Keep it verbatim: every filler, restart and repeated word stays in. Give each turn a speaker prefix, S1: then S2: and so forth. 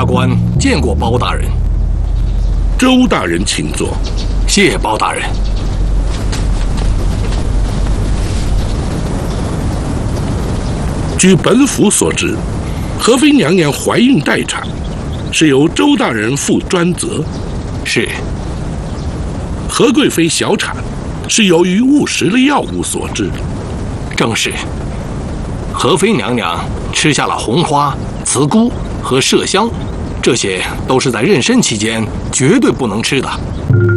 S1: 官见过包大人。
S2: 周大人请坐。
S1: 谢包大人。
S2: 据本府所知，何妃娘娘怀孕待产，是由周大人负专责。
S1: 是。
S2: 何贵妃小产，是由于误食了药物所致。
S1: 正是。何妃娘娘吃下了红花、慈菇和麝香，这些都是在妊娠期间绝对不能吃的。